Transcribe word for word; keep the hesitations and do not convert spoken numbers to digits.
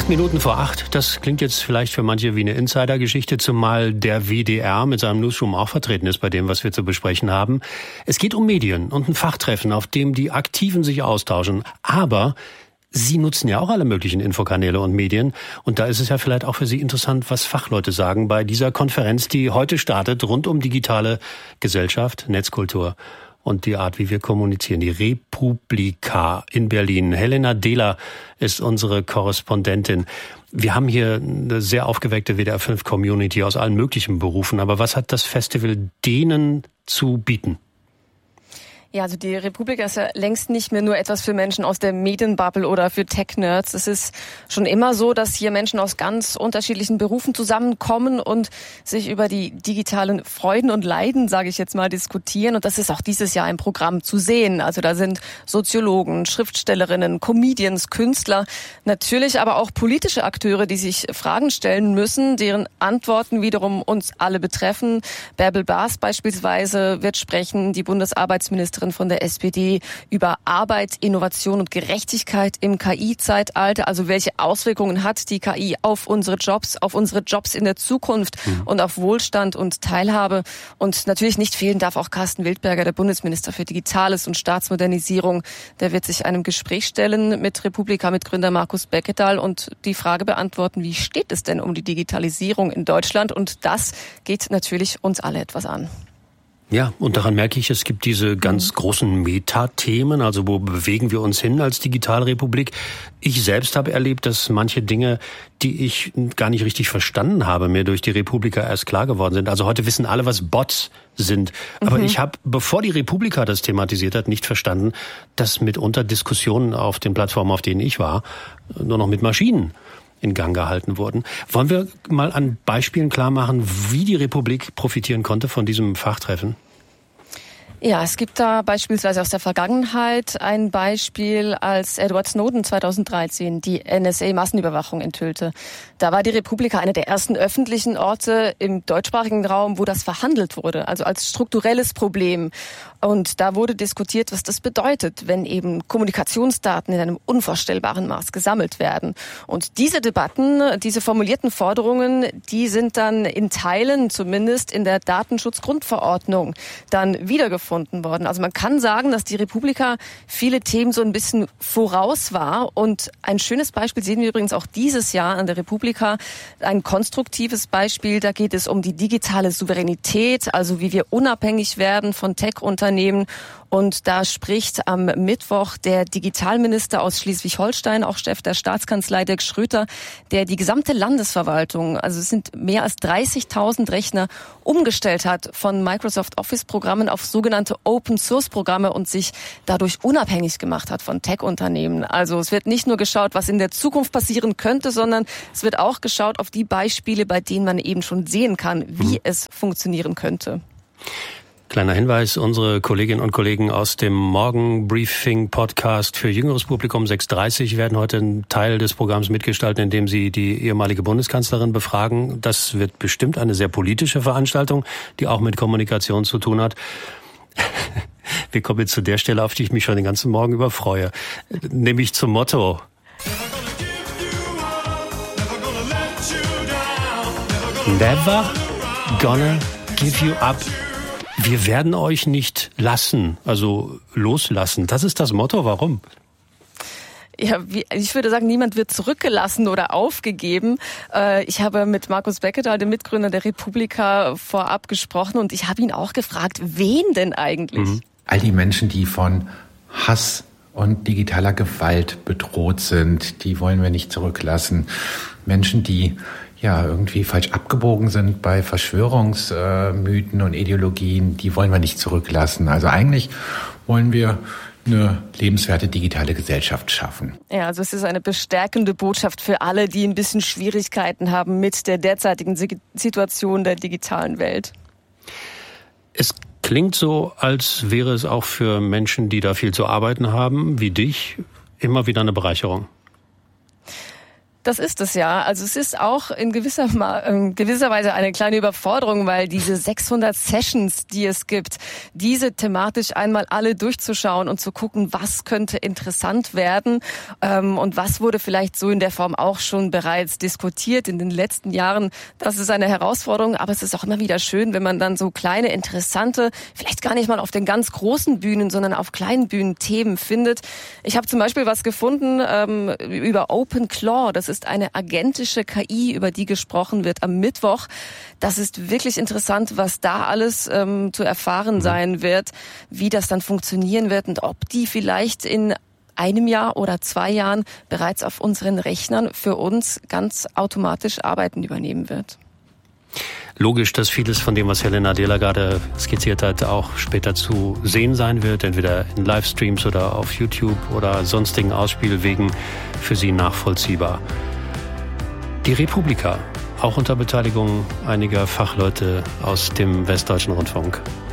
Acht Minuten vor acht, das klingt jetzt vielleicht für manche wie eine Insider-Geschichte, zumal der W D R mit seinem Newsroom auch vertreten ist bei dem, was wir zu besprechen haben. Es geht um Medien und ein Fachtreffen, auf dem die Aktiven sich austauschen. Aber Sie nutzen ja auch alle möglichen Infokanäle und Medien. Und da ist es ja vielleicht auch für Sie interessant, was Fachleute sagen bei dieser Konferenz, die heute startet, rund um digitale Gesellschaft, Netzkultur und die Art, wie wir kommunizieren. Die Republika in Berlin. Helena Dehler ist unsere Korrespondentin. Wir haben hier eine sehr aufgeweckte W D R fünf Community aus allen möglichen Berufen. Aber was hat das Festival denen zu bieten? Ja, also die Republika ist ja längst nicht mehr nur etwas für Menschen aus der Medienbubble oder für Tech-Nerds. Es ist schon immer so, dass hier Menschen aus ganz unterschiedlichen Berufen zusammenkommen und sich über die digitalen Freuden und Leiden, sage ich jetzt mal, diskutieren. Und das ist auch dieses Jahr im Programm zu sehen. Also da sind Soziologen, Schriftstellerinnen, Comedians, Künstler, natürlich aber auch politische Akteure, die sich Fragen stellen müssen, deren Antworten wiederum uns alle betreffen. Bärbel Baas beispielsweise wird sprechen, die Bundesarbeitsministerin von der S P D, über Arbeit, Innovation und Gerechtigkeit im K I-Zeitalter. Also welche Auswirkungen hat die K I auf unsere Jobs, auf unsere Jobs in der Zukunft mhm. und auf Wohlstand und Teilhabe. Und natürlich nicht fehlen darf auch Carsten Wildberger, der Bundesminister für Digitales und Staatsmodernisierung. Der wird sich einem Gespräch stellen mit Republika-Mitgründer Markus Beckedahl und die Frage beantworten, wie steht es denn um die Digitalisierung in Deutschland? Und das geht natürlich uns alle etwas an. Ja, und daran merke ich, es gibt diese ganz mhm. großen Metathemen, also wo bewegen wir uns hin als Digitalrepublik. Ich selbst habe erlebt, dass manche Dinge, die ich gar nicht richtig verstanden habe, mir durch die Republika erst klar geworden sind. Also heute wissen alle, was Bots sind. Aber mhm. ich habe, bevor die Republika das thematisiert hat, nicht verstanden, dass mitunter Diskussionen auf den Plattformen, auf denen ich war, nur noch mit Maschinen in Gang gehalten wurden. Wollen wir mal an Beispielen klar machen, wie die Republik profitieren konnte von diesem Fachtreffen? Ja, es gibt da beispielsweise aus der Vergangenheit ein Beispiel, als Edward Snowden zweitausenddreizehn die N S A-Massenüberwachung enthüllte. Da war die Republika einer der ersten öffentlichen Orte im deutschsprachigen Raum, wo das verhandelt wurde, also als strukturelles Problem. Und da wurde diskutiert, was das bedeutet, wenn eben Kommunikationsdaten in einem unvorstellbaren Maß gesammelt werden. Und diese Debatten, diese formulierten Forderungen, die sind dann in Teilen, zumindest in der Datenschutzgrundverordnung, dann wiedergefunden worden. Also man kann sagen, dass die Republika viele Themen so ein bisschen voraus war. Und ein schönes Beispiel sehen wir übrigens auch dieses Jahr an der Republika. Ein konstruktives Beispiel, da geht es um die digitale Souveränität, also wie wir unabhängig werden von Tech-Unternehmen. Und da spricht am Mittwoch der Digitalminister aus Schleswig-Holstein, auch Chef der Staatskanzlei Dirk Schröter, der die gesamte Landesverwaltung, also es sind mehr als dreißigtausend Rechner, umgestellt hat von Microsoft Office-Programmen auf sogenannte Open-Source-Programme und sich dadurch unabhängig gemacht hat von Tech-Unternehmen. Also es wird nicht nur geschaut, was in der Zukunft passieren könnte, sondern es wird auch geschaut auf die Beispiele, bei denen man eben schon sehen kann, wie mhm. es funktionieren könnte. Kleiner Hinweis, unsere Kolleginnen und Kollegen aus dem Morgenbriefing-Podcast für jüngeres Publikum sechs Uhr dreißig werden heute einen Teil des Programms mitgestalten, indem sie die ehemalige Bundeskanzlerin befragen. Das wird bestimmt eine sehr politische Veranstaltung, die auch mit Kommunikation zu tun hat. Wir kommen jetzt zu der Stelle, auf die ich mich schon den ganzen Morgen über freue, nämlich zum Motto. Never gonna give you up. Wir werden euch nicht lassen, also loslassen. Das ist das Motto. Warum? Ja, wie, ich würde sagen, niemand wird zurückgelassen oder aufgegeben. Äh, ich habe mit Markus Beckedahl, dem Mitgründer der Republika, vorab gesprochen und ich habe ihn auch gefragt, wen denn eigentlich? Mhm. All die Menschen, die von Hass und digitaler Gewalt bedroht sind, die wollen wir nicht zurücklassen. Menschen, die ja irgendwie falsch abgebogen sind bei Verschwörungsmythen und Ideologien, die wollen wir nicht zurücklassen. Also eigentlich wollen wir eine lebenswerte digitale Gesellschaft schaffen. Ja, also es ist eine bestärkende Botschaft für alle, die ein bisschen Schwierigkeiten haben mit der derzeitigen Situation der digitalen Welt. Es klingt so, als wäre es auch für Menschen, die da viel zu arbeiten haben, wie dich, immer wieder eine Bereicherung. Das ist es ja. Also es ist auch in gewisser, in gewisser Weise eine kleine Überforderung, weil diese sechshundert Sessions, die es gibt, diese thematisch einmal alle durchzuschauen und zu gucken, was könnte interessant werden ähm, und was wurde vielleicht so in der Form auch schon bereits diskutiert in den letzten Jahren. Das ist eine Herausforderung, aber es ist auch immer wieder schön, wenn man dann so kleine, interessante, vielleicht gar nicht mal auf den ganz großen Bühnen, sondern auf kleinen Bühnen Themen findet. Ich habe zum Beispiel was gefunden ähm, über OpenClaw. Das ist eine agentische K I, über die gesprochen wird am Mittwoch. Das ist wirklich interessant, was da alles ähm, zu erfahren sein wird, wie das dann funktionieren wird und ob die vielleicht in einem Jahr oder zwei Jahren bereits auf unseren Rechnern für uns ganz automatisch Arbeiten übernehmen wird. Logisch, dass vieles von dem, was Helena Adela gerade skizziert hat, auch später zu sehen sein wird, entweder in Livestreams oder auf YouTube oder sonstigen Ausspielwegen, für Sie nachvollziehbar. Die Republika, auch unter Beteiligung einiger Fachleute aus dem Westdeutschen Rundfunk.